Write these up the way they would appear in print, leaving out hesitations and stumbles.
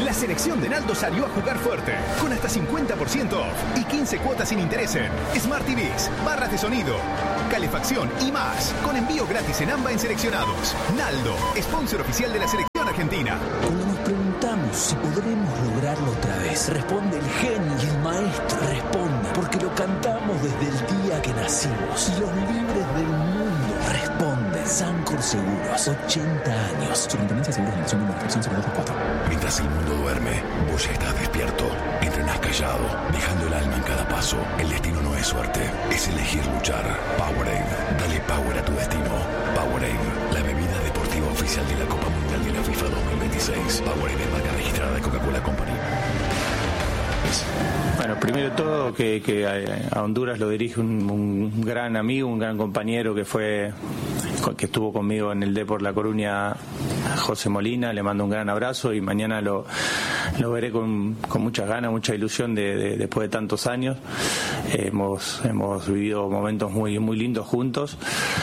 La selección de Naldo salió a jugar fuerte, con hasta 50% off y 15 cuotas sin interés en Smart TVs, barras de sonido, calefacción y más, con envío gratis en AMBA en seleccionados. Naldo, sponsor oficial de la selección argentina. Cuando nos preguntamos si podremos lograrlo otra vez, responde el genio y el maestro. Responde porque lo cantamos desde el día que nacimos. Y los libres del mundo responden. Sancor Seguros, 80 años. Superintendencia de Seguros de Nación de Restricción 0224. Mientras el mundo duerme, vos ya estás despierto. Entrenás callado, dejando el alma en cada paso. El destino no es suerte, es elegir luchar. Powerade, dale power a tu destino. Powerade, la bebida deportiva oficial de la Copa Mundial de la FIFA 2026. Powerade es marca registrada de Coca-Cola Company. Bueno, primero de todo que a Honduras lo dirige un gran amigo, un gran compañero que estuvo conmigo en el Depor La Coruña, José Molina. Le mando un gran abrazo y mañana lo veré con muchas ganas, mucha ilusión después de tantos años. Hemos vivido momentos muy, muy lindos juntos.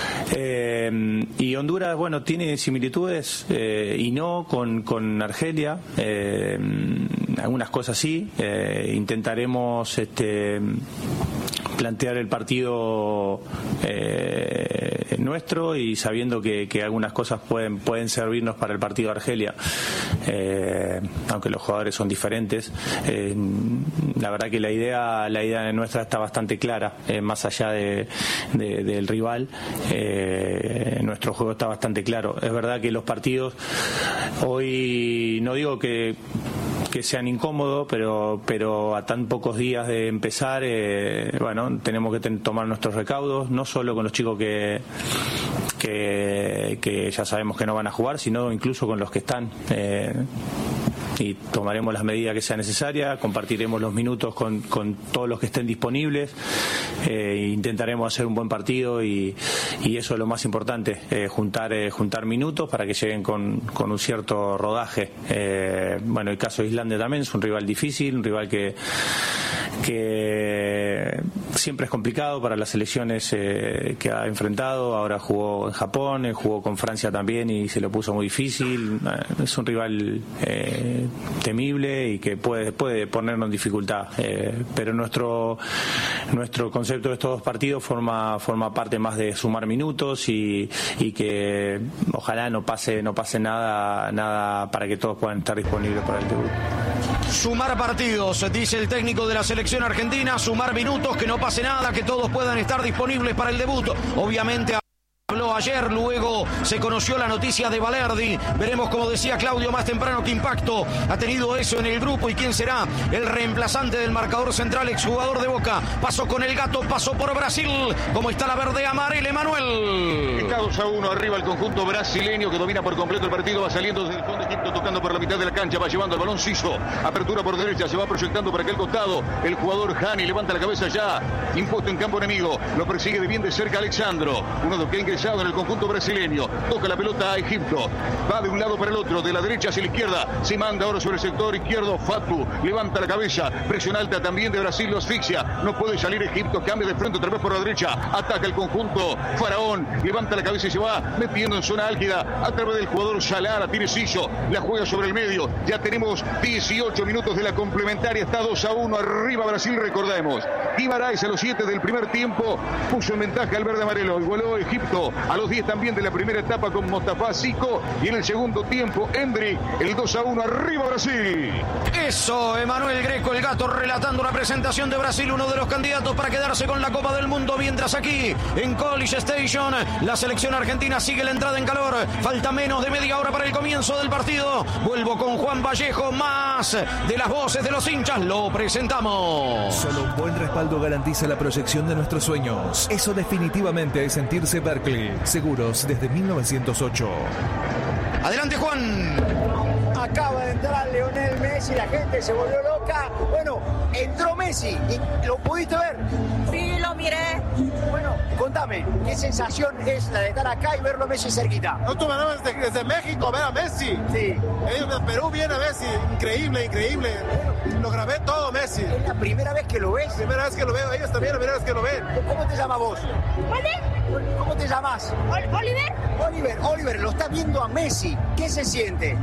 Y Honduras, bueno, tiene similitudes y no con Argelia. Algunas cosas sí. Intentaremos plantear el partido nuestro y sabiendo que algunas cosas pueden servirnos para el partido de Argelia, aunque los jugadores son diferentes. La verdad que la idea nuestra está bastante clara, más allá del rival. Nuestro juego está bastante claro. Es verdad que los partidos hoy, no digo que sean incómodos, pero a tan pocos días de empezar, bueno, tenemos que tomar nuestros recaudos, no solo con los chicos que ya sabemos que no van a jugar, sino incluso con los que están. Y tomaremos las medidas que sean necesarias, compartiremos los minutos con todos los que estén disponibles, intentaremos hacer un buen partido y eso es lo más importante, juntar minutos para que lleguen con un cierto rodaje. Bueno, el caso de Islandia también es un rival difícil, un rival que siempre es complicado para las selecciones que ha enfrentado. Ahora jugó en Japón, jugó con Francia también y se lo puso muy difícil. Es un rival temible y que puede ponernos en dificultad, pero nuestro concepto de estos dos partidos forma parte más de sumar minutos y que ojalá no pase nada para que todos puedan estar disponibles para el debut. Sumar partidos, dice el técnico de la selección argentina, sumar minutos, que no pase nada, que todos puedan estar disponibles para el debut. Obviamente habló ayer, luego se conoció la noticia de Balerdi. Veremos, como decía Claudio más temprano, qué impacto ha tenido eso en el grupo y quién será el reemplazante del marcador central, exjugador de Boca. Pasó con el Gato, pasó por Brasil. ¿Cómo está la verde amarela, Emanuel? Está 2-1 arriba el conjunto brasileño que domina por completo el partido. Va saliendo desde el fondo Egipto, tocando por la mitad de la cancha, va llevando el balón Siso. Apertura por derecha, se va proyectando para aquel costado. El jugador Hani levanta la cabeza ya, impuesto en campo enemigo. Lo persigue de bien de cerca Alexandro, uno de los que ha ingresado en el conjunto brasileño. Toca la pelota a Egipto, va de un lado para el otro, de la derecha hacia la izquierda, se manda ahora sobre el sector izquierdo. Fatu levanta la cabeza, presión alta también de Brasil, lo asfixia, no puede salir Egipto, cambia de frente otra vez por la derecha, ataca el conjunto Faraón, levanta la cabeza y se va metiendo en zona álgida a través del jugador Salah. La tiene Siso, la juega sobre el medio. Ya tenemos 18 minutos de la complementaria, está 2-1 arriba Brasil. Recordemos, Guimaraes a los 7 del primer tiempo puso en ventaja al verde amarelo, igualó Egipto a los 10 también de la primera etapa con Mostafa Zico, y en el segundo tiempo Endrick, el 2-1 arriba Brasil. Eso, Emanuel Greco, el Gato, relatando la presentación de Brasil, uno de los candidatos para quedarse con la Copa del Mundo, mientras aquí en College Station la selección argentina sigue la entrada en calor. Falta menos de media hora para el comienzo del partido. Vuelvo con Juan Vallejo, más de las voces de los hinchas, lo presentamos. Solo un buen respaldo garantiza la proyección de nuestros sueños. Eso definitivamente es sentirse Berkeley. Seguros desde 1908. Adelante, Juan. Acaba de entrar Lionel Messi, la gente se volvió loca. Bueno, entró Messi y ¿lo pudiste ver? Sí, lo miré. Bueno, contame, ¿qué sensación es la de estar acá y verlo a Messi cerquita? No, tú me desde México a ver a Messi. Sí. De Perú viene Messi, increíble. Lo grabé todo Messi. ¿Es la primera vez que lo ves? Primera vez que lo veo, ellos también la primera vez que lo ven. ¿Cómo te llamas vos? ¿Vale? ¿Cómo te llamas? Oliver. Oliver, lo está viendo a Messi. ¿Qué se siente?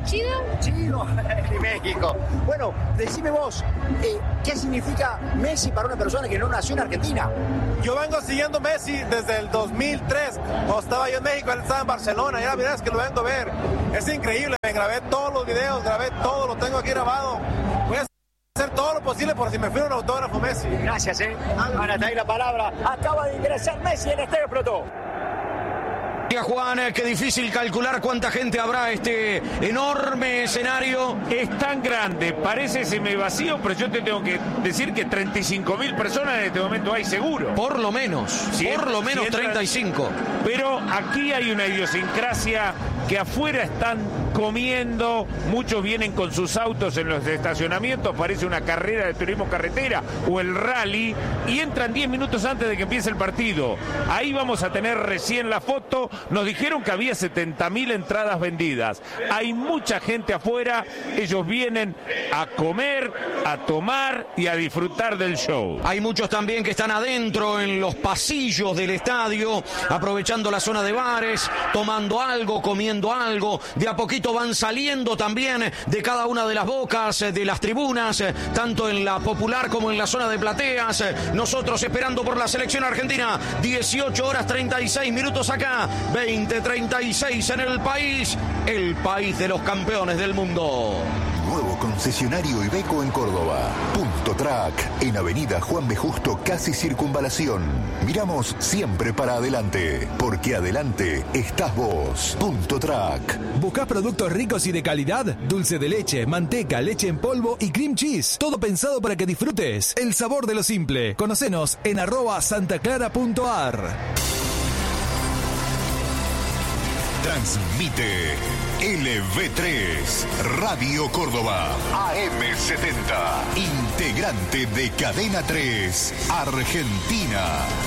Chido, de México. Bueno, decime vos, ¿qué significa Messi para una persona que no nació en Argentina? Yo vengo siguiendo Messi desde el 2003, cuando estaba yo en México, él estaba en Barcelona, y la verdad es que lo vengo a ver. Es increíble, me grabé todos los videos, grabé todo, lo tengo aquí grabado. Voy a hacer todo lo posible por si me firma un autógrafo Messi. Gracias, Ahora te doy la palabra. Acaba de ingresar Messi en Estadio Explotó. Juan, qué difícil calcular cuánta gente habrá este enorme escenario. Es tan grande, parece semivacío, pero yo te tengo que decir que 35.000 personas en este momento hay seguro. Por lo menos 35. Pero aquí hay una idiosincrasia que afuera están comiendo, muchos vienen con sus autos en los estacionamientos, parece una carrera de turismo carretera o el rally, y entran 10 minutos antes de que empiece el partido. Ahí vamos a tener recién la foto. Nos dijeron que había 70.000 entradas vendidas. Hay mucha gente afuera, ellos vienen a comer, a tomar y a disfrutar del show. Hay muchos también que están adentro en los pasillos del estadio, aprovechando la zona de bares, tomando algo, comiendo algo. De a poquito van saliendo también de cada una de las bocas de las tribunas, tanto en la popular como en la zona de plateas. Nosotros esperando por la selección argentina. 18 horas 36 minutos acá, 20:36 en el país de los campeones del mundo. Nuevo concesionario Iveco en Córdoba. Punto Track, en Avenida Juan B. Justo, casi Circunvalación. Miramos siempre para adelante, porque adelante estás vos. Punto Track. ¿Buscás productos ricos y de calidad? Dulce de leche, manteca, leche en polvo y cream cheese. Todo pensado para que disfrutes el sabor de lo simple. Conocenos en @santaclara.ar. Transmite LV3 Radio Córdoba AM70, integrante de Cadena 3 Argentina.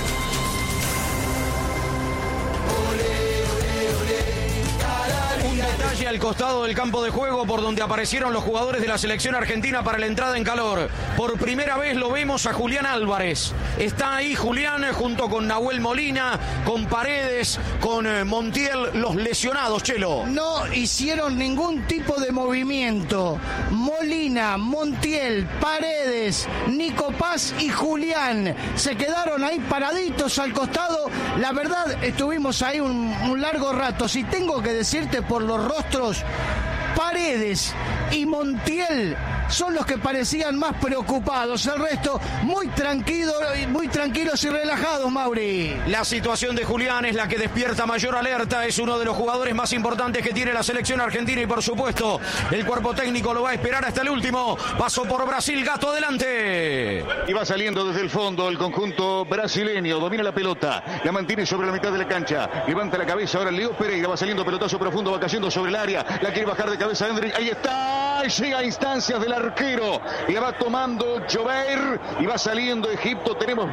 Un detalle al costado del campo de juego por donde aparecieron los jugadores de la selección argentina para la entrada en calor. Por primera vez lo vemos a Julián Álvarez. Está ahí Julián junto con Nahuel Molina, con Paredes, con Montiel, los lesionados, Chelo. No hicieron ningún tipo de movimiento. Molina, Montiel, Paredes, Nico Paz y Julián se quedaron ahí paraditos al costado. La verdad, estuvimos ahí un largo rato. Si tengo que decirte por los rostros, Paredes y Montiel son los que parecían más preocupados. El resto muy tranquilos y relajados, Mauri. La situación de Julián es la que despierta mayor alerta. Es uno de los jugadores más importantes que tiene la selección argentina y por supuesto el cuerpo técnico lo va a esperar hasta el último. Pasó por Brasil, Gato adelante. Y va saliendo desde el fondo el conjunto brasileño. Domina la pelota, la mantiene sobre la mitad de la cancha. Levanta la cabeza ahora Leo Pereira. Va saliendo pelotazo profundo, va cayendo sobre el área. La quiere bajar de cabeza Hendrik. Ahí está. Llega a instancias del arquero. La va tomando Jover y va saliendo Egipto. Tenemos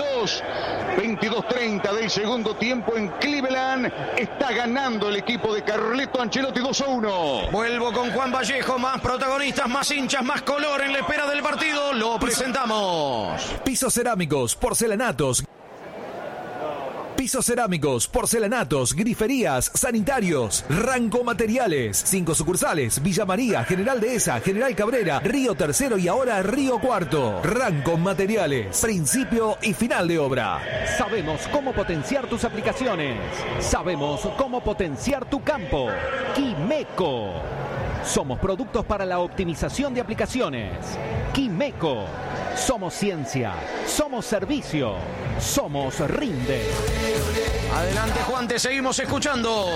22:30 del segundo tiempo en Cleveland. Está ganando el equipo de Carleto Ancelotti 2-1. Vuelvo con Juan Vallejo. Más protagonistas, más hinchas, más color en la espera del partido. Lo presentamos. Pisos cerámicos, porcelanatos. Pisos cerámicos, porcelanatos, griferías, sanitarios, Ranco Materiales, 5 sucursales, Villa María, General Dehesa, General Cabrera, Río Tercero y ahora Río Cuarto. Ranco Materiales, principio y final de obra. Sabemos cómo potenciar tus aplicaciones. Sabemos cómo potenciar tu campo. Quimeco. Somos productos para la optimización de aplicaciones. Quimeco. Somos ciencia. Somos servicio. Somos Rinde. Adelante, Juan, te seguimos escuchando.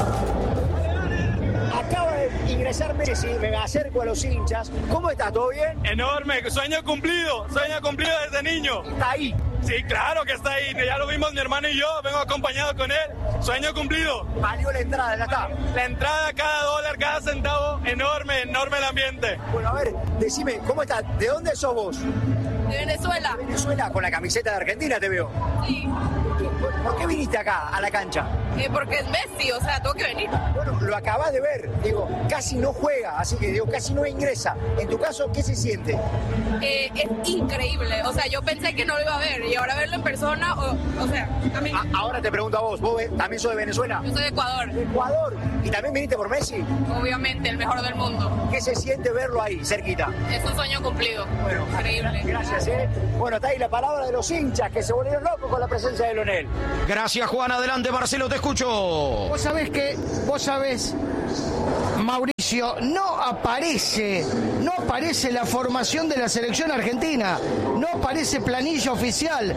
Acaba de ingresar Messi, me acerco a los hinchas. ¿Cómo estás? ¿Todo bien? Enorme, sueño cumplido desde niño. ¿Está ahí? Sí, claro que está ahí, ya lo vimos mi hermano y yo, vengo acompañado con él, sueño cumplido. Valió la entrada, ya está. La entrada, cada dólar, cada centavo, enorme el ambiente. Bueno, a ver, decime, ¿cómo estás? ¿De dónde sos vos? De Venezuela. De Venezuela, con la camiseta de Argentina te veo. Sí. ¿Por qué viniste acá, a la cancha? Porque es Messi, o sea, tengo que venir. Bueno, lo acabas de ver, digo, casi no juega, así que digo, casi no ingresa. En tu caso, ¿qué se siente? Es increíble, o sea, yo pensé que no lo iba a ver y ahora verlo en persona, o sea, también... Ahora te pregunto a vos, ¿vos también sos de Venezuela? Yo soy de Ecuador. ¿De Ecuador? ¿Y también viniste por Messi? Obviamente, el mejor del mundo. ¿Qué se siente verlo ahí, cerquita? Es un sueño cumplido. Bueno, increíble. Gracias, Bueno, está ahí la palabra de los hinchas que se volvieron locos con la presencia de Lionel. Gracias, Juan. Adelante, Marcelo, te escucho. Vos sabés, Mauricio, no aparece la formación de la selección argentina, no aparece planilla oficial.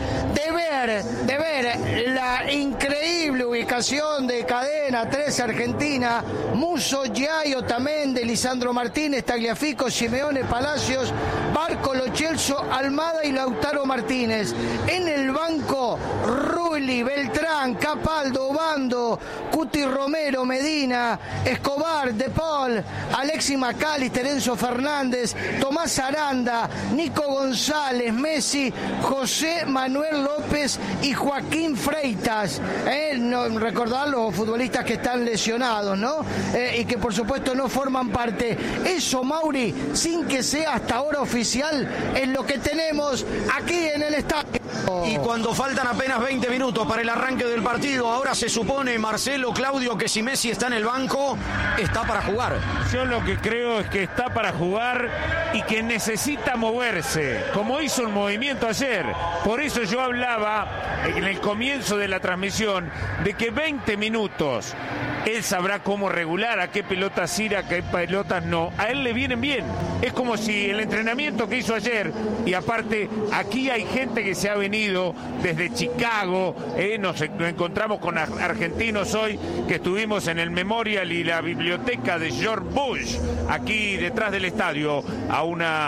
De ver la increíble ubicación de Cadena 3 Argentina, Musso, Giai, Otamendi, Lisandro Martínez, Tagliafico, Simeone, Palacios, Barco, Lo Celso, Almada y Lautaro Martínez. En el banco, Rulli, Beltrán, Capaldo, Obando, Cuti Romero, Medina, Escobar, De Paul, Alexis McAllister, Enzo Fernández, Tomás Aranda, Nico González, Messi, José Manuel López y Joaquín Freitas. No, recordar los futbolistas que están lesionados, ¿no? Y que por supuesto no forman parte. Eso, Mauri, sin que sea hasta ahora oficial, es lo que tenemos aquí en el estadio. Y cuando faltan apenas 20 minutos para el arranque del partido, ahora se supone, Marcelo, Claudio, que si Messi está en el banco, está para jugar. Yo lo que creo es que está para jugar y que necesita moverse, como hizo un movimiento ayer. Por eso yo hablaba en el comienzo de la transmisión de que 20 minutos él sabrá cómo regular a qué pelotas ir, a qué pelotas no. A él le vienen bien. Es como si el entrenamiento que hizo ayer, y aparte aquí hay gente que se ha venido desde Chicago, nos encontramos con argentinos hoy que estuvimos en el Memorial y la biblioteca de George Bush, aquí detrás del estadio, a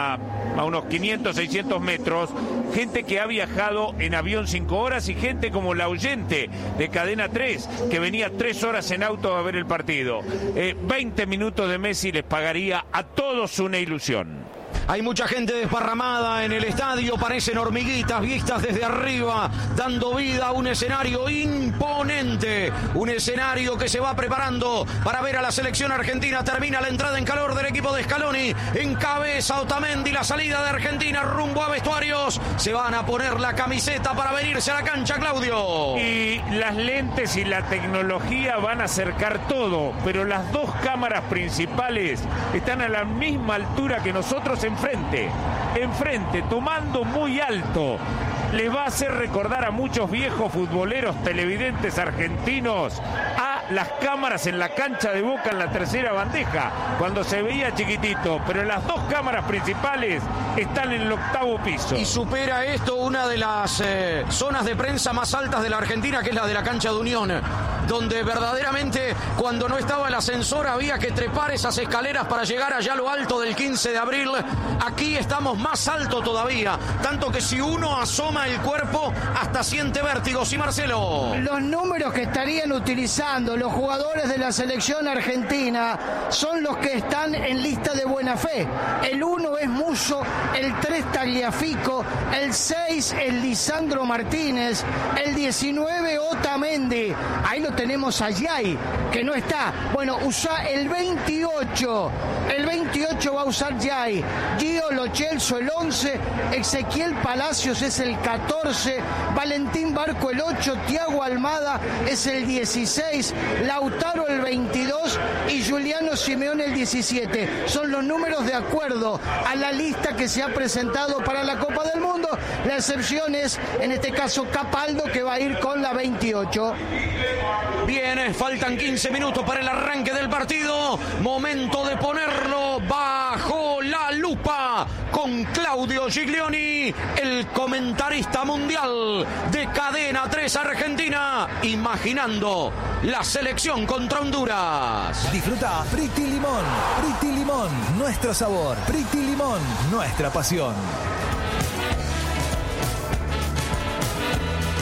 unos 500, 600 metros, gente que ha viajado en avión 5 horas y gente como la oyente de Cadena 3, que venía 3 horas en auto a ver el partido. 20 minutos de Messi les pagaría a todos una ilusión. Hay mucha gente desparramada en el estadio, parecen hormiguitas vistas desde arriba, dando vida a un escenario imponente, un escenario que se va preparando para ver a la selección argentina. Termina la entrada en calor del equipo de Scaloni, encabeza Otamendi la salida de Argentina rumbo a vestuarios. Se van a poner la camiseta para venirse a la cancha, Claudio. Y las lentes y la tecnología van a acercar todo, pero las dos cámaras principales están a la misma altura que nosotros enfrente, tomando muy alto. Les va a hacer recordar a muchos viejos futboleros televidentes argentinos a las cámaras en la cancha de Boca en la tercera bandeja, cuando se veía chiquitito, pero las dos cámaras principales están en el 8º piso. Y supera esto una de las zonas de prensa más altas de la Argentina, que es la de la cancha de Unión, donde verdaderamente cuando no estaba el ascensor había que trepar esas escaleras para llegar allá a lo alto del 15 de abril. Aquí estamos más alto todavía, tanto que si uno asoma el cuerpo hasta siente vértigos. Y Marcelo, los números que estarían utilizando los jugadores de la selección argentina son los que están en lista de buena fe. El 1 es Musso, el 3 Tagliafico, el 6 es Lisandro Martínez, el 19 Otamendi. Ahí lo tenemos a Giai, que no está. Bueno, usa el 28. El 28 va a usar Giai. Gio Lo Celso el 11, Ezequiel Palacios es el 14, Valentín Barco el 8, Thiago Almada es el 16, Lautaro el 22 y Giuliano Simeone el 17. Son los números de acuerdo a la lista que se ha presentado para la Copa del Mundo. La excepción es, en este caso, Capaldo, que va a ir con la 28. Bien, faltan 15 minutos para el arranque del partido. Momento de ponerlo bajo la lupa con Claudio Giglioni, el comentarista mundial de Cadena 3 Argentina, imaginando la selección contra Honduras. Disfruta Priti Limón. Priti Limón, nuestro sabor. Priti Limón, nuestra pasión.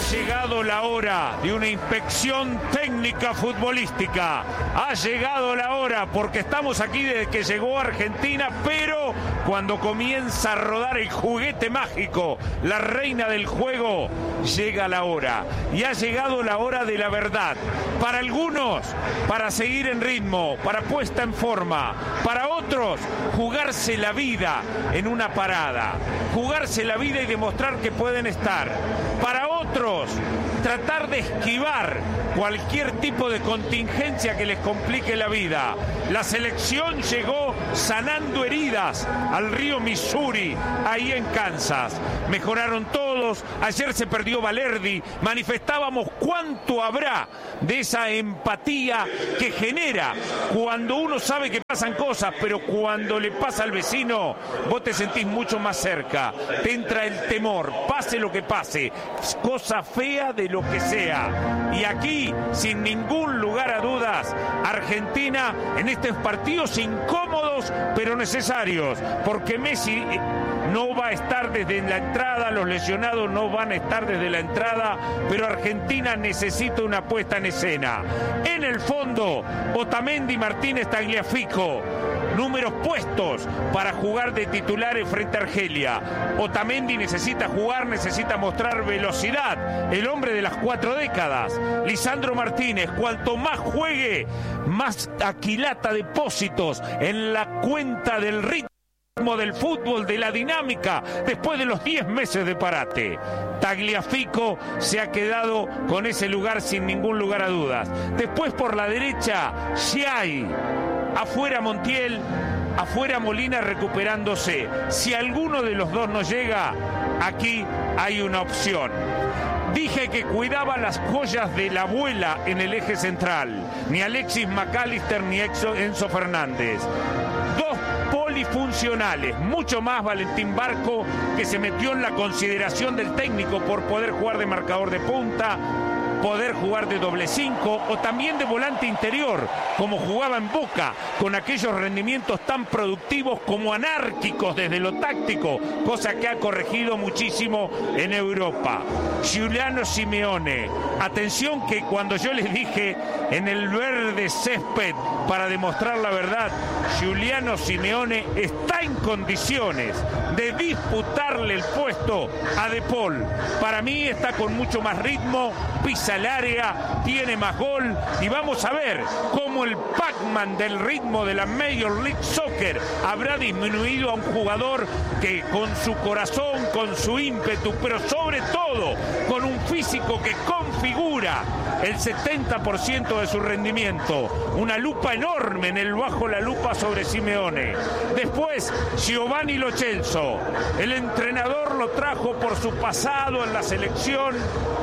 llegado la hora de una inspección técnica futbolística. Ha llegado la hora, porque estamos aquí desde que llegó Argentina, pero cuando comienza a rodar el juguete mágico, la reina del juego, llega la hora. Y ha llegado la hora de la verdad. Para algunos, para seguir en ritmo, para puesta en forma. Para otros, jugarse la vida en una parada. Jugarse la vida y demostrar que pueden estar. Para otros, tratar de esquivar cualquier tipo de contingencia que les complique la vida. La selección llegó sanando heridas al río Missouri, ahí en Kansas. Mejoraron todos. Ayer se perdió Valerdi. Manifestábamos cuánto habrá de esa empatía que genera cuando uno sabe que pasan cosas, pero cuando le pasa al vecino, vos te sentís mucho más cerca. Te entra el temor, pase lo que pase, cosa fea de lo que sea. Y aquí, sin ningún lugar a dudas, Argentina en estos partidos incómodos pero necesarios, porque Messi no va a estar desde la entrada, los lesionados no van a estar desde la entrada, pero Argentina necesita una puesta en escena. En el fondo, Otamendi, Martínez, Tagliafico, números puestos para jugar de titulares frente a Argelia. Otamendi necesita jugar, necesita mostrar velocidad, el hombre de las 4 décadas. Lisandro Martínez, cuanto más juegue, más aquilata depósitos en la cuenta del ritmo del fútbol, de la dinámica, después de los 10 meses de parate. Tagliafico se ha quedado con ese lugar sin ningún lugar a dudas. Después por la derecha, Schiai. Afuera Montiel, afuera Molina recuperándose. Si alguno de los dos no llega, aquí hay una opción. Dije que cuidaba las joyas de la abuela en el eje central. Ni Alexis McAllister ni Enzo Fernández. Dos polifuncionales, mucho más Valentín Barco, que se metió en la consideración del técnico por poder jugar de marcador de punta, poder jugar de doble 5 o también de volante interior, como jugaba en Boca, con aquellos rendimientos tan productivos como anárquicos desde lo táctico, cosa que ha corregido muchísimo en Europa. Giuliano Simeone, atención que cuando yo les dije en el verde césped para demostrar la verdad, Giuliano Simeone está en condiciones de disputarle el puesto a De Paul. Para mí está con mucho más ritmo, pisa el área, tiene más gol y vamos a ver cómo el Pac-Man del ritmo de la Major League Soccer habrá disminuido a un jugador que con su corazón, con su ímpetu, pero sobre todo con un físico que configura el 70% de su rendimiento. Una lupa enorme en el bajo la lupa sobre Simeone. Después, Giovanni Lo Celso. El entrenador lo trajo por su pasado en la selección,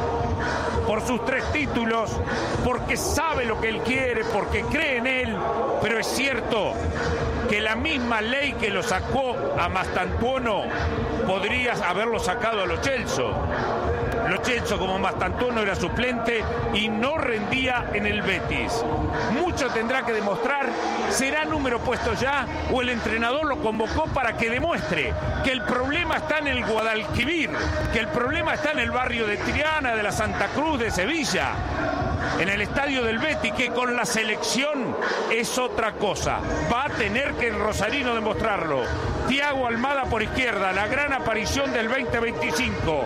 por sus 3 títulos, porque sabe lo que él quiere, porque cree en él, pero es cierto que la misma ley que lo sacó a Mastantuono podría haberlo sacado a Lo Celso. Lo Celso como Mastantuono era suplente y no rendía en el Betis. Mucho tendrá que demostrar. ¿Será número puesto ya o el entrenador lo convocó para que demuestre que el problema está en el Guadalquivir, que el problema está en el barrio de Triana, de la Santa Cruz, de Sevilla, en el estadio del Betis, que con la selección es otra cosa? Va a tener que el rosarino demostrarlo. Thiago Almada por izquierda, la gran aparición del 2025.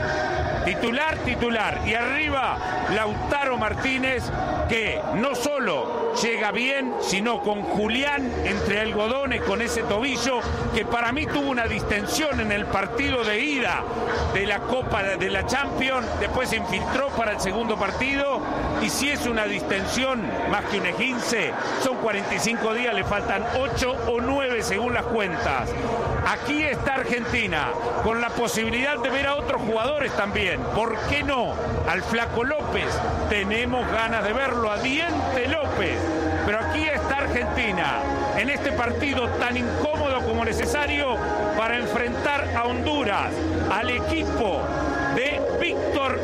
Titular, y arriba Lautaro Martínez, que no solo llega bien, sino con Julián entre algodones, con ese tobillo, que para mí tuvo una distensión en el partido de ida de la Copa de la Champions, después se infiltró para el segundo partido, y si es una distensión más que un esguince, son 45 días, le faltan 8 o 9 según las cuentas. Aquí está Argentina, con la posibilidad de ver a otros jugadores también. ¿Por qué no? Al Flaco López, tenemos ganas de verlo, a Diente López. Pero aquí está Argentina, en este partido tan incómodo como necesario para enfrentar a Honduras, al equipo de Víctor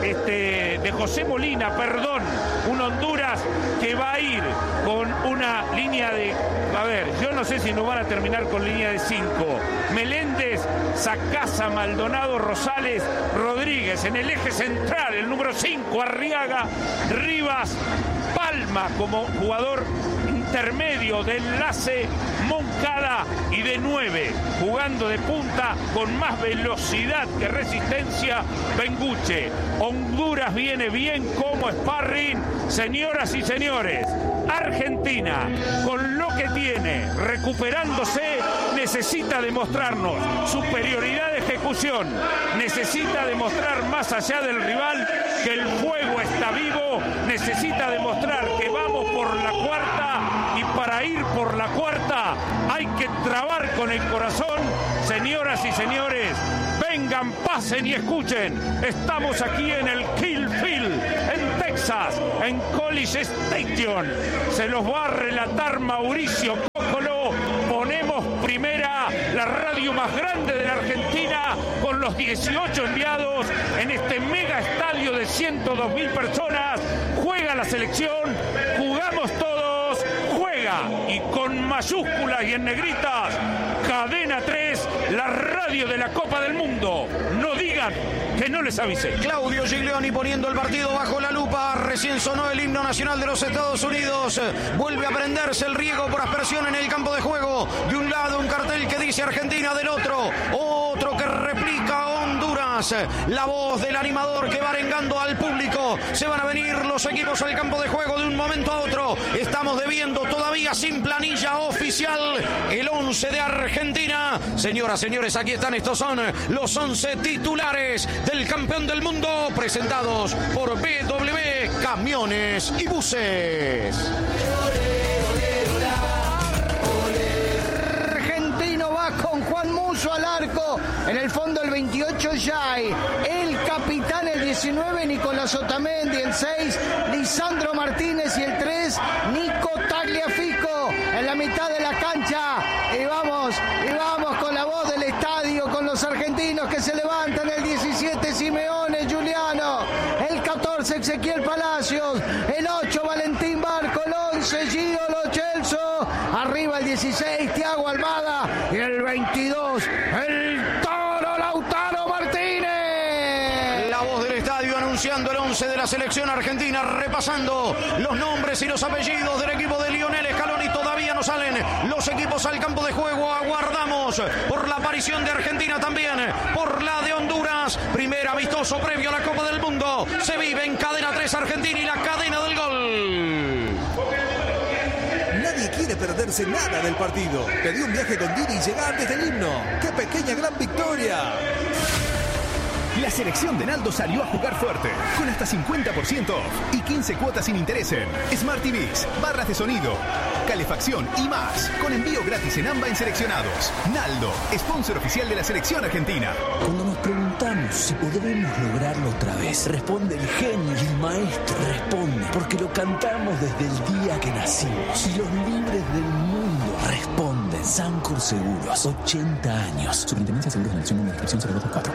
de José Molina, perdón, un Honduras que va a ir con una línea de, a ver, yo no sé si nos van a terminar con línea de 5. Meléndez, Sacasa, Maldonado, Rosales, Rodríguez en el eje central, el número 5, Arriaga, Rivas, Palma como jugador intermedio de enlace, Moncada y de 9, jugando de punta con más velocidad que resistencia, Benguche. Honduras viene bien como sparring, señoras y señores. Argentina, con lo que tiene, recuperándose, necesita demostrarnos superioridad de ejecución, necesita demostrar más allá del rival que el juego está vivo, necesita demostrar que vamos por la cuarta y para ir por la cuarta hay que trabar con el corazón. Señoras y señores, vengan, pasen y escuchen. Estamos aquí en el Kill Field, en Texas, en College Station. Se los va a relatar Mauricio Cócolo. Ponemos primera, la radio más grande de la Argentina, con los 18 enviados en este mega estadio de 102.000 personas. Juega la selección, jugamos todos, juega, y con mayúsculas y en negritas, Cadena 3, la radio de la Copa del Mundo. No digan que no les avisé. Claudio Giglioni poniendo el partido bajo la lupa. Recién sonó el himno nacional de los Estados Unidos. Vuelve a prenderse el riego por aspersión en el campo de juego. De un lado un cartel que dice Argentina, del otro otro que replica Honduras. La voz del animador que va arengando al público. Se van a venir los equipos al campo de juego de un momento a otro. Estamos debiendo todavía sin planilla oficial el 11 de Argentina. Señoras, señores, aquí están. Estos son los 11 titulares del campeón del mundo, presentados por BW Camiones y Buses. Argentino va con Juan Musso al arco. En el fondo el 28 Jai, el capitán el 19 Nicolás Otamendi, el 6 Lisandro Martínez y el 3 Nico Tagliafico en la mitad de la cancha. Y vamos con la voz del estadio, con los argentinos que se levantan. El 17 Simeone Giuliano, el 14 Ezequiel Palacios, el 8 Valentín Barco, el 11 Gio Lo Celso, arriba el 16 Thiago Almada y el 22 el Toro Lautaro Martínez. La voz del estadio anunciando el 11 de la selección argentina, repasando los nombres y los apellidos del equipo de Lionel Scaloni. Todavía no salen los equipos al campo de juego. Aguardamos por la aparición de Argentina, también por la de Honduras. Primer amistoso previo a la Copa del Mundo. Se vive en Cadena 3 Argentina y la cadena del gol. Nadie quiere perderse nada del partido. Pedí un viaje con Didi y llega antes del himno. ¡Qué pequeña gran victoria! La selección de Naldo salió a jugar fuerte, con hasta 50% off y 15 cuotas sin interés en Smart TVs, barras de sonido, calefacción y más, con envío gratis en AMBA en seleccionados. Naldo, sponsor oficial de la selección argentina. Cuando nos preguntamos si podremos lograrlo otra vez, responde el genio y el maestro. Responde porque lo cantamos desde el día que nacimos. Y los libres del mundo responden. Sancor Seguros, 80 años. Superintendencia de Seguros de la Nación, número de inscripción 0224.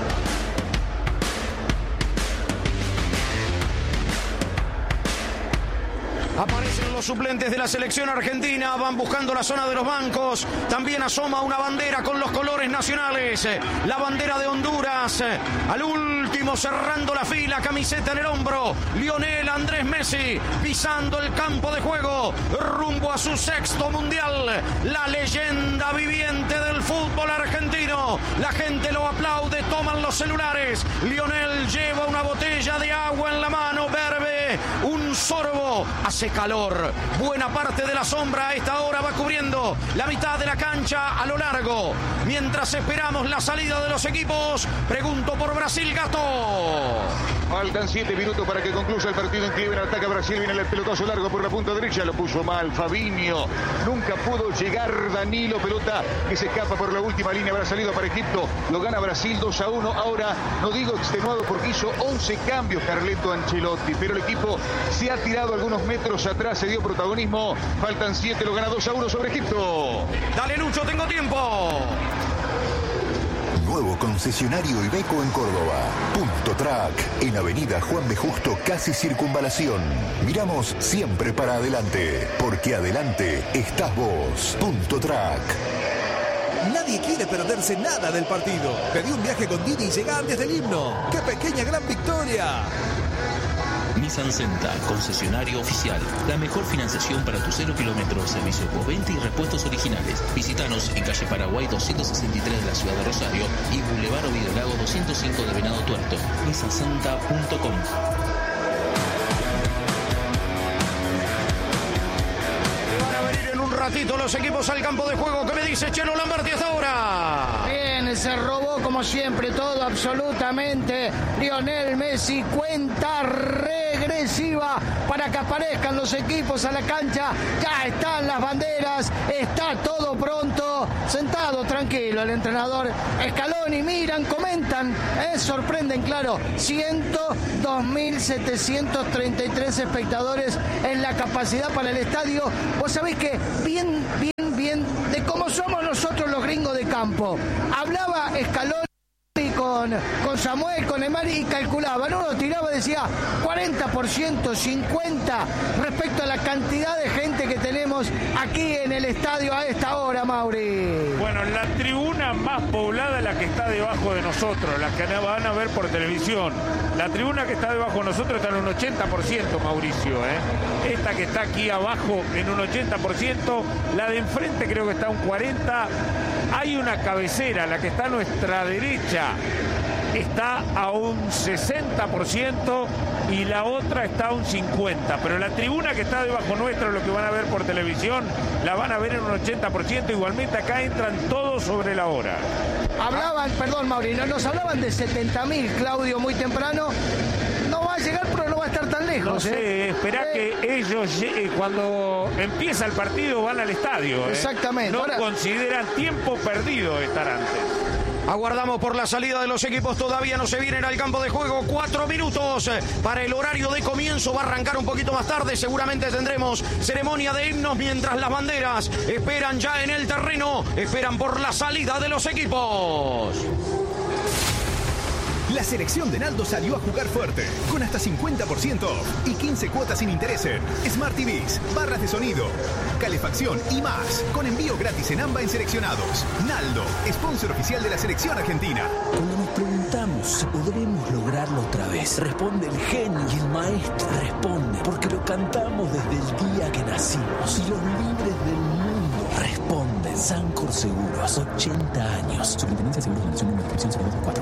Aparecen los suplentes de la selección argentina, van buscando la zona de los bancos. También asoma una bandera con los colores nacionales, la bandera de Honduras. Al último, cerrando la fila, camiseta en el hombro, Lionel Andrés Messi, pisando el campo de juego, rumbo a su 6º mundial. La leyenda viviente del fútbol argentino. La gente lo aplaude, toman los celulares. Lionel lleva una botella de agua en la mano, verbe un sorbo, hace calor. Buena parte de la sombra a esta hora va cubriendo la mitad de la cancha a lo largo. Mientras esperamos la salida de los equipos, pregunto por Brasil, Gato. Faltan 7 minutos para que concluya el partido en Cleveland. Ataca Brasil, viene el pelotazo largo por la punta derecha, lo puso mal Fabinho. Nunca pudo llegar Danilo, pelota que se escapa por la última línea. Habrá salido para Egipto, lo gana Brasil 2-1. Ahora, no digo extenuado porque hizo 11 cambios Carleto Ancelotti, pero el equipo se ha tirado algunos metros atrás, se dio protagonismo. Faltan 7, lo gana 2-1 sobre Egipto. Dale, Lucho, tengo tiempo. nuevo concesionario Iveco en Córdoba. Punto Track, en Avenida Juan B. Justo, casi Circunvalación. Miramos siempre para adelante, porque adelante estás vos. Punto Track. Nadie quiere perderse nada del partido. Pedí un viaje con Didi y llega antes del himno. ¡Qué pequeña gran victoria! Nissan Senta, concesionario oficial. La mejor financiación para tu 0 kilómetros, servicio postventa y repuestos originales. Visítanos en calle Paraguay 263 de la ciudad de Rosario y Boulevard Ovidio Lago 205 de Venado Tuerto. nissansenta.com. Ratito los equipos al campo de juego. ¿Qué me dice Chelo Lamberti hasta ahora? Bien, se robó como siempre todo absolutamente Lionel Messi. Cuenta regresiva para que aparezcan los equipos a la cancha. Ya están las banderas, está todo pronto. Sentado tranquilo el entrenador Scaloni. Miran, comentan, sorprenden, claro. 102.733 espectadores en la capacidad para el estadio. Vos sabés que bien de cómo somos nosotros los gringos de campo. Hablaba Scaloni con Samuel, con Neymar y calculaban. Uno tiraba, decía 40%, 50% respecto a la cantidad de gente que tenemos aquí en el estadio a esta hora, Mauri. Bueno, la tribuna más poblada es la que está debajo de nosotros, la que van a ver por televisión. La tribuna que está debajo de nosotros está en un 80%, Mauricio. Esta que está aquí abajo en un 80%, la de enfrente creo que está un 40%. Hay una cabecera, la que está a nuestra derecha, está a un 60% y la otra está a un 50%. Pero la tribuna que está debajo nuestro, lo que van a ver por televisión, la van a ver en un 80%. Igualmente acá entran todos sobre la hora. Hablaban, perdón Mauri, nos hablaban de 70.000, Claudio, muy temprano. No va a llegar, pero no va a estar tan lejos. No sé, esperá que ellos cuando empieza el partido van al estadio. Exactamente. No consideran tiempo perdido estar antes. Aguardamos por la salida de los equipos, todavía no se vienen al campo de juego. 4 minutos para el horario de comienzo, va a arrancar un poquito más tarde. Seguramente tendremos ceremonia de himnos mientras las banderas esperan ya en el terreno, esperan por la salida de los equipos. La selección de Naldo salió a jugar fuerte, con hasta 50% off y 15 cuotas sin interés en Smart TVs, barras de sonido, calefacción y más, con envío gratis en AMBA en seleccionados. Naldo, sponsor oficial de la selección argentina. Cuando nos preguntamos si podremos lograrlo otra vez, responde el genio y el maestro. Responde, porque lo cantamos desde el día que nacimos. Y los libres del mundo responden. Sancor Seguros, 80 años. Superintendencia de Seguros de Nación, número de inscripción 0224.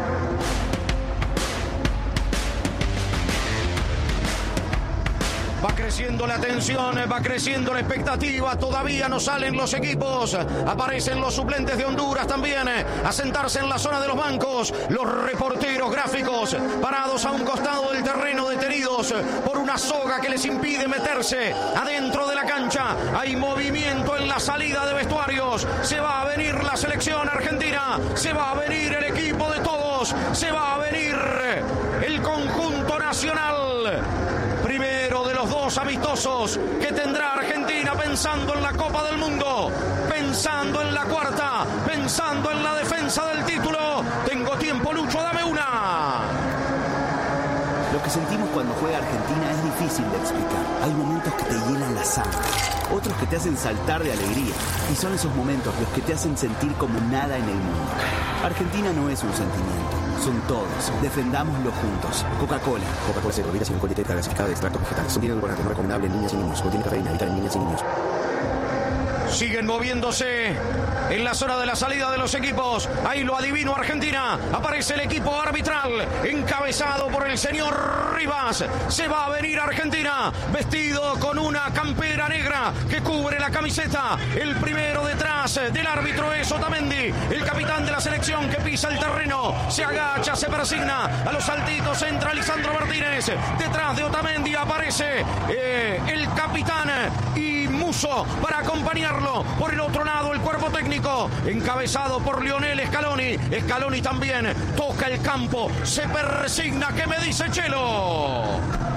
Va creciendo la tensión, va creciendo la expectativa, todavía no salen los equipos, aparecen los suplentes de Honduras también, a sentarse en la zona de los bancos, los reporteros gráficos parados a un costado del terreno, detenidos por una soga que les impide meterse adentro de la cancha. Hay movimiento en la salida de vestuarios, se va a venir la selección argentina, se va a venir el equipo de todos, se va a venir el conjunto nacional. Primero de los dos amistosos que tendrá Argentina, pensando en la Copa del Mundo, pensando en la cuarta, pensando en la defensa del título. Tengo tiempo, Lucho, dame una. Lo que sentimos cuando juega Argentina es difícil de explicar. Hay momentos que te llenan la sangre, otros que te hacen saltar de alegría. Y son esos momentos los que te hacen sentir como nada en el mundo. Argentina no es un sentimiento, son todos. Defendámoslo juntos. Coca-Cola. Coca-Cola Cero, bebida sin alcohol y gasificada de extractos vegetales. Contiene edulcorante no recomendable en niñas y niños. Contiene cafeína, evita en niñas y niños. Siguen moviéndose en la zona de la salida de los equipos. Ahí lo adivino, Argentina. Aparece el equipo arbitral, encabezado por el señor Rivas. Se va a venir Argentina, vestido con una campera negra que cubre la camiseta. El primero detrás del árbitro es Otamendi, el capitán de la selección, que pisa el terreno. Se agacha, se persigna. A los saltitos entra Lisandro Martínez. Detrás de Otamendi aparece el capitán y Musso para acompañarlo. Por el otro lado, el cuerpo técnico, encabezado por Lionel Scaloni. Scaloni también toca el campo, se persigna. ¿Qué me dice Chelo?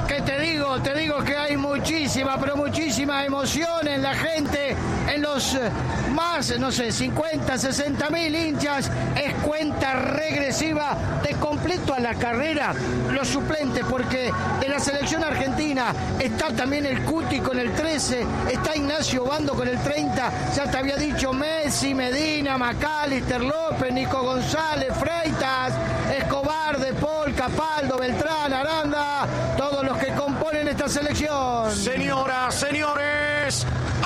Que te digo que hay muchísima, pero muchísima emoción en la gente, en los más, 50, 60 mil hinchas. Es cuenta regresiva de completo a la carrera, los suplentes, porque de la selección argentina está también el Cuti con el 13, está Ignacio Bando con el 30, ya te había dicho Messi, Medina, Macalister, López, Nico González, Freitas, Escobar, De Paul, Capaldo, Beltrán, Aranda, todos los que componen esta selección. Señoras, señores,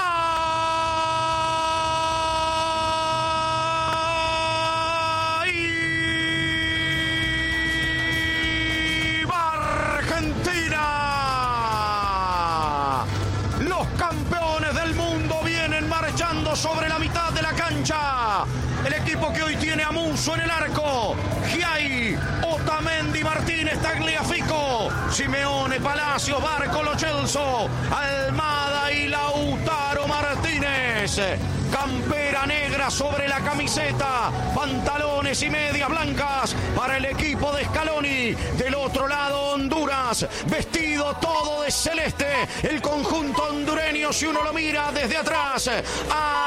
¡ahí va Argentina! Los campeones del mundo vienen marchando sobre la mitad de la cancha. El equipo que hoy tiene a Musso en el arco, Giai, Otamendi, Martínez, Tagliafico, Simeone, Palacios, Barco, Lo Celso, Almada y Lautaro Martínez. Campera negra sobre la camiseta, pantalones y medias blancas para el equipo de Scaloni. Del otro lado Honduras, vestido todo de celeste, el conjunto hondureño si uno lo mira desde atrás.